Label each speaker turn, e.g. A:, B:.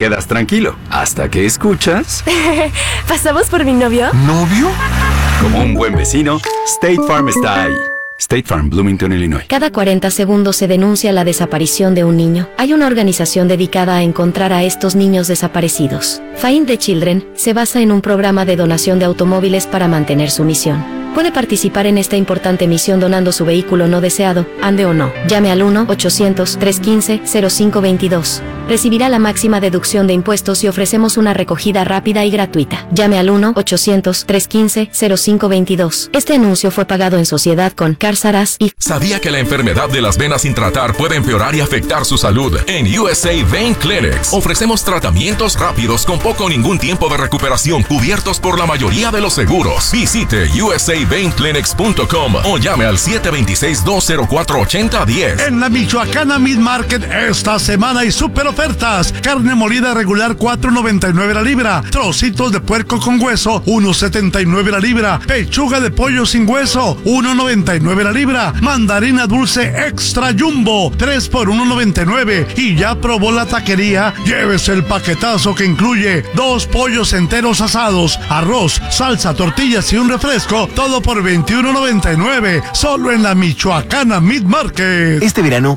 A: quedas tranquilo. Hasta que escuchas...
B: ¿Pasamos por mi novio?
A: ¿Novio? Como un buen vecino, State Farm está ahí. State Farm, Bloomington, Illinois.
C: Cada 40 segundos se denuncia la desaparición de un niño. Hay una organización dedicada a encontrar a estos niños desaparecidos. Find the Children se basa en un programa de donación de automóviles para mantener su misión. Puede participar en esta importante misión donando su vehículo no deseado, ande o no. Llame al 1-800-315-0522. Recibirá la máxima deducción de impuestos y ofrecemos una recogida rápida y gratuita. Llame al 1-800-315-0522. Este anuncio fue pagado en sociedad con Carsaras y...
D: ¿Sabía que la enfermedad de las venas sin tratar puede empeorar y afectar su salud? En USA Vein Clinics ofrecemos tratamientos rápidos con poco o ningún tiempo de recuperación cubiertos por la mayoría de los seguros. Visite USAVeinClinics.com o llame al 726-204-8010.
E: En la Michoacana Meat Market esta semana hay super ofertas. Carne molida regular $4.99 la libra. Trocitos de puerco con hueso $1.79 la libra. Pechuga de pollo sin hueso $1.99 la libra. Mandarina dulce extra jumbo 3 por $1.99. Y ya probó la taquería, llévese el paquetazo que incluye 2 pollos enteros asados, arroz, salsa, tortillas y un refresco, todo por $21.99, solo en la Michoacana Meat Market.
F: Este verano,